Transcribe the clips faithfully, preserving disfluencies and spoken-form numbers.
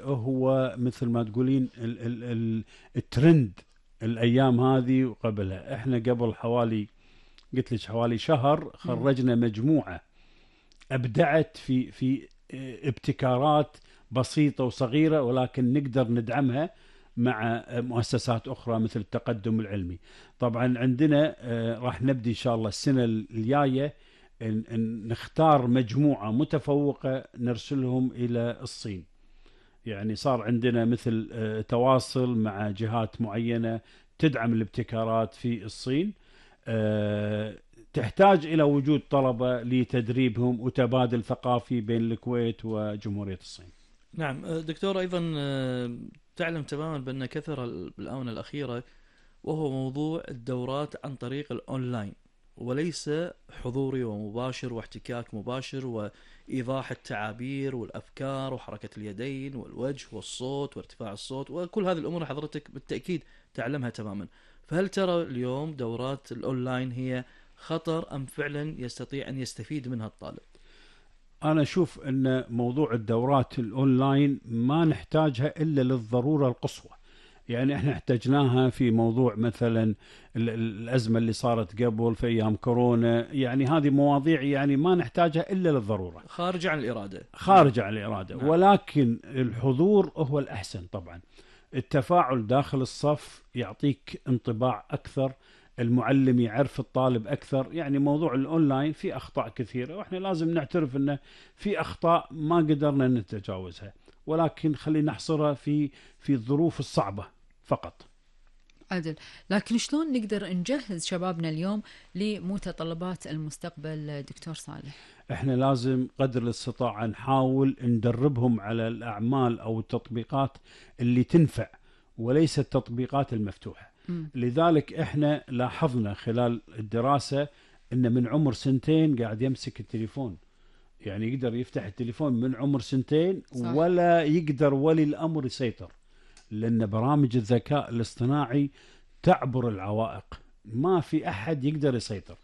هو مثل ما تقولين ال ال ال الترند الأيام هذه وقبلها. احنا قبل حوالي، قلت لك حوالي شهر، خرجنا مجموعة أبدعت في في ابتكارات بسيطة وصغيرة، ولكن نقدر ندعمها مع مؤسسات أخرى مثل التقدم العلمي. طبعا عندنا راح نبدي إن شاء الله السنة الجاية نختار مجموعة متفوقة نرسلهم إلى الصين. يعني صار عندنا مثل تواصل مع جهات معينة تدعم الابتكارات في الصين، تحتاج إلى وجود طلبة لتدريبهم وتبادل ثقافي بين الكويت وجمهورية الصين. نعم دكتور، أيضا تعلم تماما بأن كثر بالآونة الأخيرة وهو موضوع الدورات عن طريق الأونلاين، وليس حضوري ومباشر واحتكاك مباشر وإيضاح التعابير والأفكار وحركة اليدين والوجه والصوت وارتفاع الصوت وكل هذه الأمور حضرتك بالتأكيد تعلمها تماما. فهل ترى اليوم دورات الأونلاين هي خطر أم فعلا يستطيع أن يستفيد منها الطالب؟ أنا أشوف أن موضوع الدورات الأونلاين ما نحتاجها إلا للضرورة القصوى. يعني احنا احتاجناها في موضوع مثلا الأزمة اللي صارت قبل في أيام كورونا، يعني هذه مواضيع يعني ما نحتاجها إلا للضرورة، خارجة عن الإرادة خارجة عن الإرادة. نعم. ولكن الحضور هو الأحسن طبعا. التفاعل داخل الصف يعطيك انطباع أكثر، المعلم يعرف الطالب أكثر. يعني موضوع الأونلاين في أخطاء كثيرة، وإحنا لازم نعترف أنه في أخطاء ما قدرنا نتجاوزها، ولكن خلينا نحصرها في في الظروف الصعبة فقط. عدل. لكن شلون نقدر نجهز شبابنا اليوم لمتطلبات المستقبل دكتور صالح؟ احنا لازم قدر الاستطاعة نحاول ندربهم على الأعمال أو التطبيقات اللي تنفع، وليس التطبيقات المفتوحة. م. لذلك احنا لاحظنا خلال الدراسة ان من عمر سنتين قاعد يمسك التليفون، يعني يقدر يفتح التليفون من عمر سنتين. صح. ولا يقدر ولي الأمر يسيطر، لأن برامج الذكاء الاصطناعي تعبر العوائق، ما في أحد يقدر يسيطر.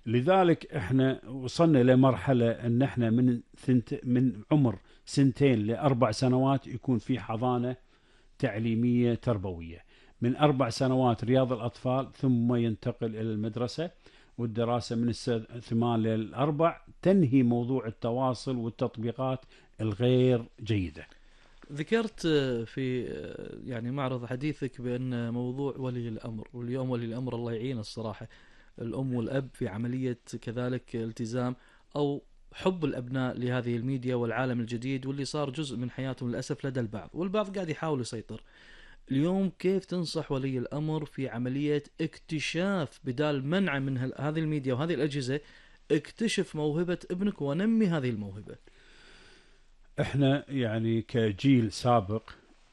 لذلك احنا وصلنا لمرحلة ان احنا من ثنت من عمر سنتين لأربع سنوات يكون في حضانة تعليمية تربوية، من أربع سنوات رياض الأطفال، ثم ينتقل إلى المدرسة والدراسة من السنة ثمان للأربع، تنهي موضوع التواصل والتطبيقات الغير جيدة. ذكرت في يعني معرض حديثك بأن موضوع ولي الأمر، واليوم ولي الأمر الله يعين الصراحة الأم والأب في عملية كذلك التزام أو حب الأبناء لهذه الميديا والعالم الجديد واللي صار جزء من حياتهم للأسف لدى البعض، والبعض قاعد يحاول يسيطر. اليوم كيف تنصح ولي الأمر في عملية اكتشاف بدال منع من هذه الميديا وهذه الأجهزة، اكتشف موهبة ابنك ونمي هذه الموهبة؟ احنا يعني كجيل سابق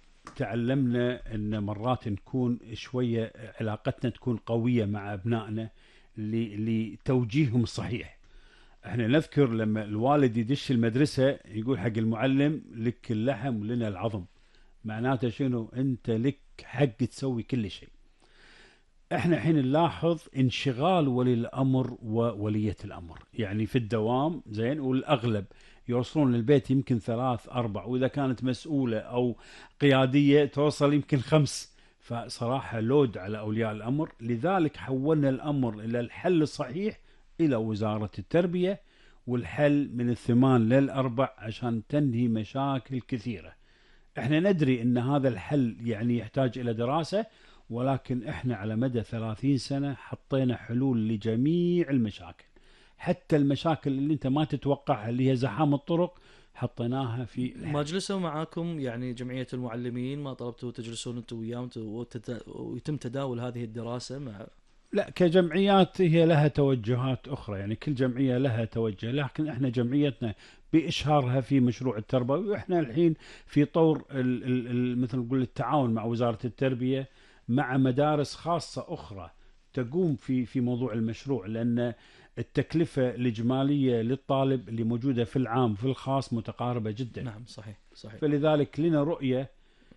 تعلمنا ان مرات نكون شوية علاقتنا تكون قوية مع ابنائنا لتوجيههم الصحيح. احنا نذكر لما الوالد يدش المدرسة يقول حق المعلم لك اللحم ولنا العظم، معناته شنو؟ انت لك حق تسوي كل شيء. احنا حين نلاحظ انشغال ولي الامر وولية الامر، يعني في الدوام زين، والاغلب يوصلون للبيت يمكن ثلاث اربع، واذا كانت مسؤولة او قيادية توصل يمكن خمس. فصراحة لود على اولياء الامر. لذلك حولنا الامر الى الحل الصحيح الى وزارة التربية، والحل من الثمان للاربع عشان تنهي مشاكل كثيرة. احنا ندري ان هذا الحل يعني يحتاج الى دراسة، ولكن احنا على مدى ثلاثين سنة حطينا حلول لجميع المشاكل، حتى المشاكل اللي انت ما تتوقعها اللي هي زحام الطرق حطيناها في الحل. ما جلسوا معاكم يعني جمعية المعلمين؟ ما طلبتوا تجلسون انتم وياهم ويتم تداول هذه الدراسة مع؟ لا، كجمعيات هي لها توجهات أخرى، يعني كل جمعية لها توجه، لكن احنا جمعيتنا بإشهارها في مشروع التربوي، واحنا الحين في طور ال ال ال مثل نقول التعاون مع وزارة التربية مع مدارس خاصة أخرى تقوم في في موضوع المشروع، لأن التكلفة الإجمالية للطالب اللي موجودة في العام في الخاص متقاربة جدا. نعم صحيح صحيح. فلذلك لنا رؤية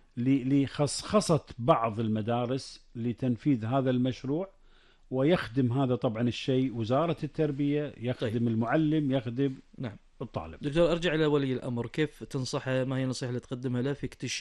لخصخصة بعض المدارس لتنفيذ هذا المشروع، ويخدم هذا طبعا الشيء وزارة التربية، يخدم طيب. المعلم، يخدم نعم الطالب. دكتور أرجع إلى ولي الأمر، كيف تنصحه؟ ما هي النصيحة اللي تقدمها له في اكتشاف